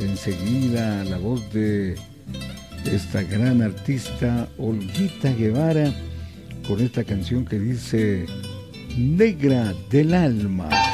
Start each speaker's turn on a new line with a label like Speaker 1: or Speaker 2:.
Speaker 1: enseguida la voz de esta gran artista Olguita Guevara con esta canción que dice Negra del Alma.